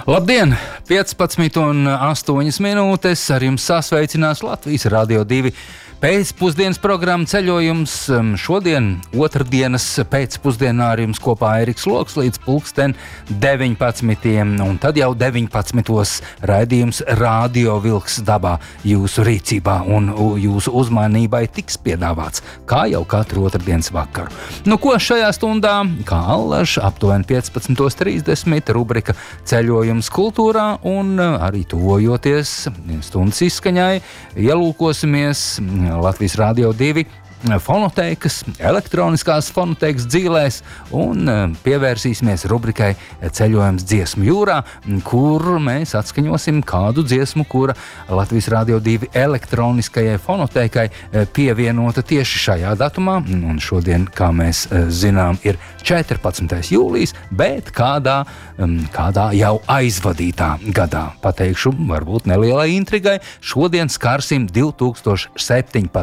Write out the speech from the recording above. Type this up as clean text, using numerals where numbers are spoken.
Labdien! 15:08 minūtes ar jums sasveicinās Latvijas Radio 2 pēcpusdienas programma ceļojums. Šodien, otrdienas pēcpusdienā ar jums kopā Eriks Loks līdz 19:00, un tad jau 19:00 raidījums Radio Vilks dabā jūsu rīcībā un jūsu uzmanībai tiks piedāvāts, kā jau katru otrdienas vakaru. Nu ko šajā stundā, kā allaž, aptuveni 15:30 rubrika Ceļojums kultūrā, un arī tuvojoties stundas izskaņai, ielūkosimies Latvijas Radio 2 fonotēkas, elektroniskās fonotēkas dzīlēs un pievērsīsimies rubrikai Ceļojums dziesmu jūrā, kur mēs atskaņosim kādu dziesmu, kura Latvijas Radio 2 elektroniskajai fonotēkai pievienota tieši šajā datumā. Un šodien, kā mēs zinām, ir 14. jūlijas, bet kādā jau aizvadītā gadā. Pateikšu, varbūt nelielai intrigai, šodien skarsim 2017.